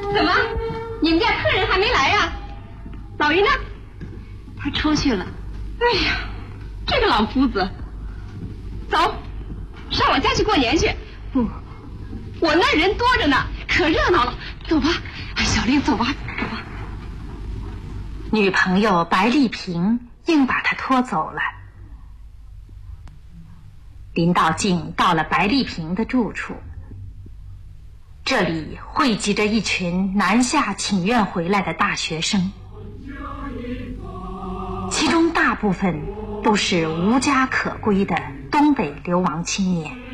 怎么，你们家客人还没来呀？老于呢？ 他出去了。 哎呀，这个老夫子，走，上我家去过年去。 不， 我那人多着呢，可热闹了。走吧，小玲，走吧，走吧。 女朋友白丽萍硬把他拖走了。林道静到了白丽萍的住处，这里汇集着一群南下请愿回来的大学生，其中大部分都是无家可归的东北流亡青年。